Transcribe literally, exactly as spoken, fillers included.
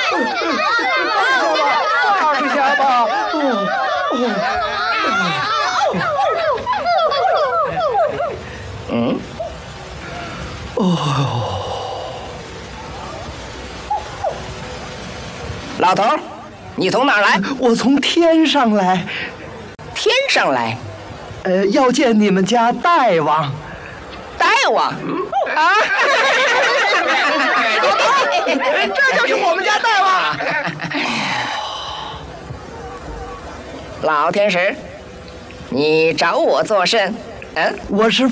放下吧，嗯，哦，老头，你从哪儿来？ 我从天上来， 天上来。 呃，要见你们家大王。 大王啊！ 这就是我们家大王。 老天使，你找我作甚？嗯， 我是